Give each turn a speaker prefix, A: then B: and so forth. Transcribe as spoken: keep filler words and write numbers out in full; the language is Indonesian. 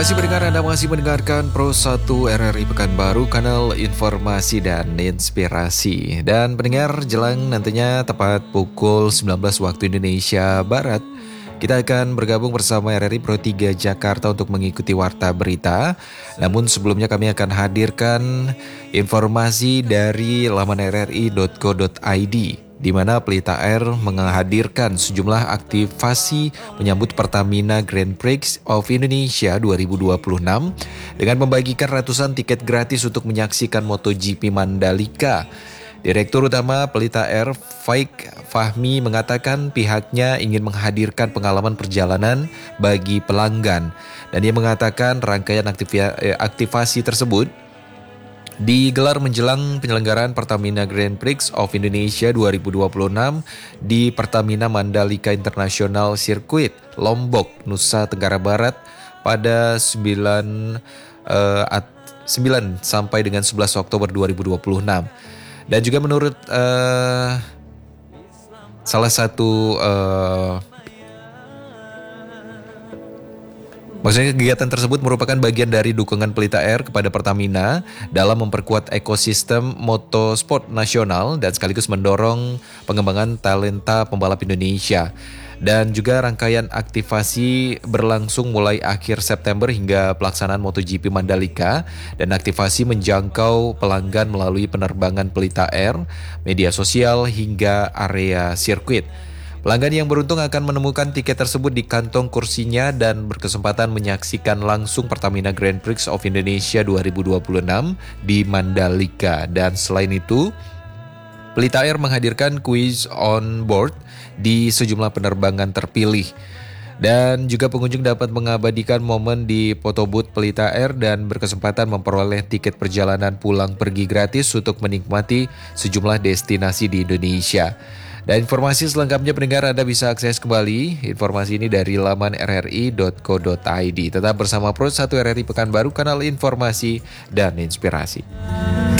A: kasih pendengar, Anda masih mendengarkan Pro satu R R I Pekanbaru, kanal informasi dan inspirasi. Dan pendengar, jelang nantinya tepat pukul sembilan belas waktu Indonesia Barat, kita akan bergabung bersama R R I Pro tiga Jakarta untuk mengikuti warta berita. Namun sebelumnya kami akan hadirkan informasi dari laman r r i dot co dot i d, di mana Pelita Air menghadirkan sejumlah aktivasi menyambut Pertamina Grand Prix of Indonesia dua ribu dua puluh enam dengan membagikan ratusan tiket gratis untuk menyaksikan MotoGP Mandalika. Direktur Utama Pelita Air, Faik Fahmi, mengatakan pihaknya ingin menghadirkan pengalaman perjalanan bagi pelanggan. Dan dia mengatakan rangkaian aktivasi tersebut digelar menjelang penyelenggaraan Pertamina Grand Prix of Indonesia dua ribu dua puluh enam di Pertamina Mandalika International Circuit, Lombok, Nusa Tenggara Barat pada sembilan sampai dengan sebelas Oktober dua ribu dua puluh enam. Dan juga menurut uh, salah satu uh, Maksudnya kegiatan tersebut merupakan bagian dari dukungan Pelita Air kepada Pertamina dalam memperkuat ekosistem motorsport nasional dan sekaligus mendorong pengembangan talenta pembalap Indonesia. Dan juga rangkaian aktivasi berlangsung mulai akhir September hingga pelaksanaan MotoGP Mandalika, dan aktivasi menjangkau pelanggan melalui penerbangan Pelita Air, media sosial hingga area sirkuit. Pelanggan yang beruntung akan menemukan tiket tersebut di kantong kursinya dan berkesempatan menyaksikan langsung Pertamina Grand Prix of Indonesia dua ribu dua puluh enam di Mandalika. Dan selain itu, Pelita Air menghadirkan kuis on board di sejumlah penerbangan terpilih. Dan juga pengunjung dapat mengabadikan momen di photobooth Pelita Air dan berkesempatan memperoleh tiket perjalanan pulang pergi gratis untuk menikmati sejumlah destinasi di Indonesia. Dan informasi selengkapnya pendengar Anda bisa akses kembali informasi ini dari laman r r i dot co dot i d. Tetap bersama Pro satu R R I Pekanbaru, kanal informasi dan inspirasi.